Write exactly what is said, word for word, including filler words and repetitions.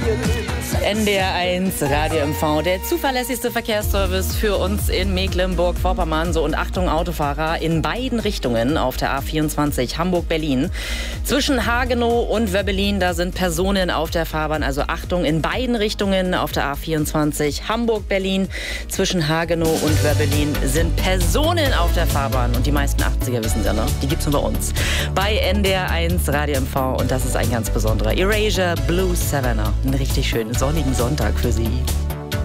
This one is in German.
N D R eins Radio M V, der zuverlässigste Verkehrsservice für uns in Mecklenburg-Vorpommern. So, und Achtung, Autofahrer in beiden Richtungen auf der A vierundzwanzig Hamburg-Berlin. Zwischen Hagenow und Wöbbelin, da sind Personen auf der Fahrbahn. Also Achtung, in beiden Richtungen auf der A vierundzwanzig Hamburg-Berlin. Zwischen Hagenow und Wöbbelin sind Personen auf der Fahrbahn. Und die meisten achtziger wissen ja, ne? Die gibt's nur bei uns. Bei N D R eins Radio M V. Und das ist ein ganz besonderer. Erasure Blue Savannah. Ein richtig schönen sonnigen Sonntag für Sie.